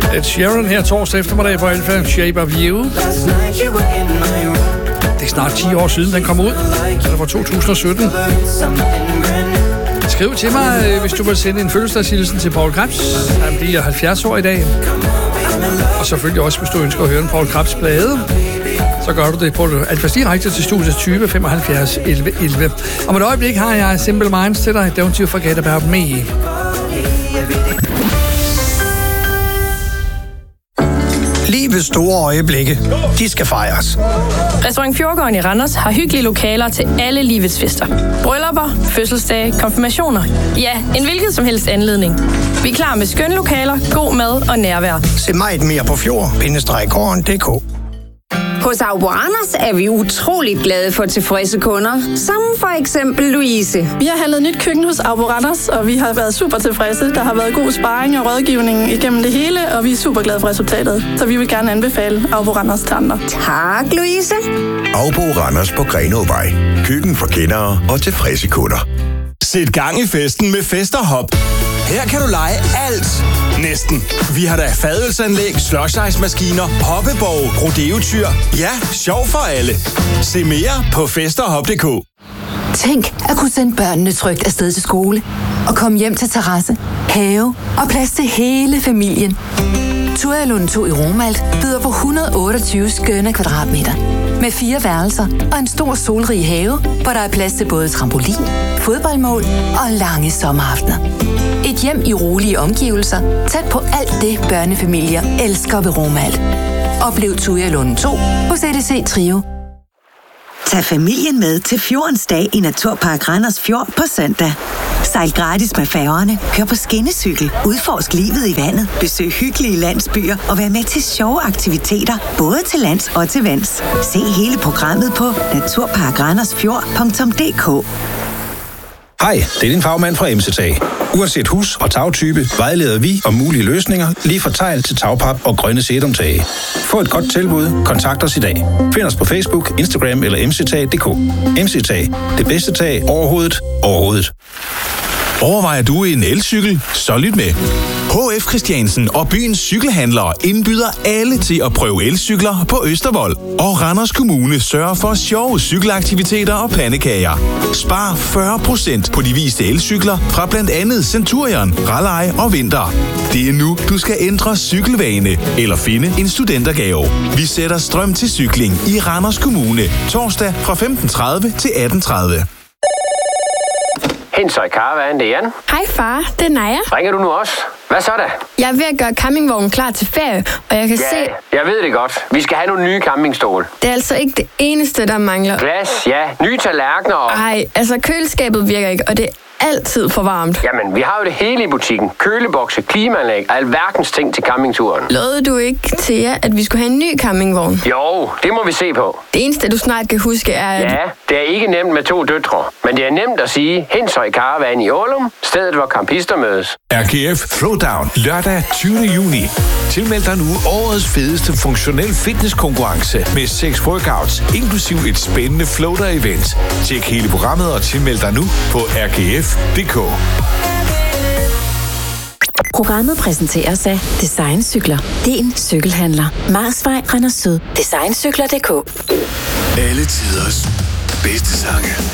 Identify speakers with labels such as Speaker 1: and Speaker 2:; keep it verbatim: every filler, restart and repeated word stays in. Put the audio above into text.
Speaker 1: Ed Sheeran her torsdag eftermiddag på Alfa, Shape of You. Det er snart ti år siden, den kom ud. Den er fra to tusind og sytten. Skriv til mig, hvis du vil sende en fødselsdagshilsen til Poul Krebs. Han bliver halvfjerds år i dag. Og selvfølgelig også, hvis du ønsker at høre en Poul Krebs plade, så gør du det på Alfas direkte til studiet tyve femoghalvfjerds elleve elleve. Om et øjeblik har jeg Simple Minds til dig. Don't you forget about me.
Speaker 2: Livets store øjeblikke, de skal fejres.
Speaker 3: Restaurant Fjordgården i Randers har hyggelige lokaler til alle livets fester. Bryllupper, fødselsdage, konfirmationer. Ja, en hvilket som helst anledning. Vi er klar med skønne lokaler, god mad og nærvær.
Speaker 2: Se meget mere på fjord bindestreg gården punktum d k.
Speaker 4: Hos Aubo Randers er vi utroligt glade for tilfredse kunder, som for eksempel Louise.
Speaker 5: Vi har handlet nyt køkken hos Aubo Randers, og vi har været super tilfredse. Der har været god sparring og rådgivning igennem det hele, og vi er super glade for resultatet. Så vi vil gerne anbefale Aubo Randers til andre.
Speaker 4: Tak, Louise.
Speaker 6: Aubo Randers på Grenåvej. Køkken for kendere og tilfredse kunder.
Speaker 7: Sæt gang i festen med Fest og Hop. Her kan du lege alt. Næsten. Vi har da fadølsanlæg, slush-ice-maskiner, hoppeborg, rodeotyr. Ja, sjov for alle. Se mere på fest og hop punktum d k.
Speaker 8: Tænk at kunne sende børnene trygt afsted til skole og komme hjem til terrasse, have og plads til hele familien. Tualund to i Romalt byder på et hundrede og otteogtyve skønne kvadratmeter med fire værelser og en stor solrig have, hvor der er plads til både trampolin, fodboldmål og lange sommeraftener. Et hjem i rolige omgivelser, tæt på alt det børnefamilier elsker ved Romalt. Oplev Tualund to hos E D C Trio.
Speaker 9: Tag familien med til Fjordens Dag i Naturpark Randers Fjord på søndag. Sejl gratis med færgerne, kør på skinnecykel, udforsk livet i vandet, besøg hyggelige landsbyer og vær med til sjove aktiviteter, både til lands og til vands. Se hele programmet på naturpark randers fjord punktum d k.
Speaker 10: Hej, det er din fagmand fra M C T A. Uanset hus- og tagtype vejleder vi om mulige løsninger, lige fra tegl til tagpap og grønne sedumtage. Få et godt tilbud, kontakt os i dag. Find os på Facebook, Instagram eller m c tag punktum d k. M C T A, det bedste tag overhovedet, overhovedet.
Speaker 7: Overvejer du en elcykel? Så lyt med. H F Christiansen og byens cykelhandlere indbyder alle til at prøve elcykler på Østervold. Og Randers Kommune sørger for sjove cykelaktiviteter og pandekager. Spar fyrre procent på de viste elcykler fra blandt andet Centurion, Raleigh og Vinter. Det er nu, du skal ændre cykelvane eller finde en studentergave. Vi sætter strøm til cykling i Randers Kommune. Torsdag fra femten tredive til atten tredive.
Speaker 11: Hensøj Caravan, det er Jan.
Speaker 3: Hej far, det er Naja.
Speaker 11: Ringer du nu også? Hvad så da?
Speaker 3: Jeg er ved at gøre campingvognen klar til ferie, og jeg kan
Speaker 11: ja,
Speaker 3: se...
Speaker 11: jeg ved det godt. Vi skal have nogle nye campingstole.
Speaker 3: Det er altså ikke det eneste, der mangler.
Speaker 11: Glas, ja. Nye tallerkener og...
Speaker 3: Nej, altså køleskabet virker ikke, og det er altid for varmt.
Speaker 11: Jamen, vi har jo det hele i butikken. Kølebokse, klimaanlæg og alverdens ting til campingturen.
Speaker 3: Lovede du ikke til jer, at vi skulle have en ny campingvogn?
Speaker 11: Jo, det må vi se på.
Speaker 3: Det eneste, du snart kan huske, er... At...
Speaker 11: Ja, det er ikke nemt med to døtre. Men det er nemt at sige Hensøj Caravan i Ålum, stedet hvor campister mødes.
Speaker 12: R G F Throwdown lørdag tyvende juni. Tilmeld dig nu årets fedeste funktionel fitnesskonkurrence med seks workouts, inklusiv et spændende floater-event. Tjek hele programmet og tilmeld dig nu på r g f punktum d k.
Speaker 13: Programmet præsenteres af Designcykler. Din cykelhandler. Marsvej, Randers Syd. Designcykler punktum d k.
Speaker 6: Alle tiders bedste sange.